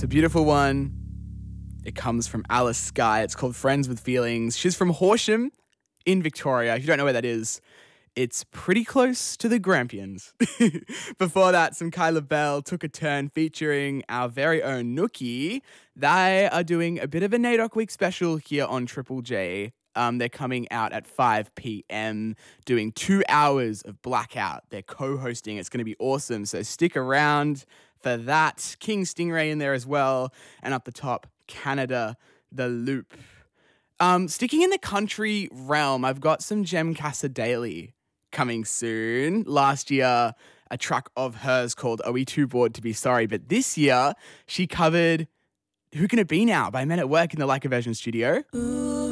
It's a beautiful one. It comes from Alice Skye. It's called Friends with Feelings. She's from Horsham in Victoria. If you don't know where that is, it's pretty close to the Grampians. Before that, some Kyla Bell Took a Turn featuring our very own Nookie. They are doing a bit of a NAIDOC Week special here on Triple J. They're coming out at 5 p.m, doing 2 hours of Blackout. They're co-hosting. It's going to be awesome, so stick around for that. King Stingray in there as well. And up the top, Canada, The Loop. Sticking in the country realm, I've got some Jem Cassadaly coming soon. Last year, a track of hers called Are We Too Bored to Be Sorry? But this year, she covered Who Can It Be Now by Men at Work in the Like a Version studio.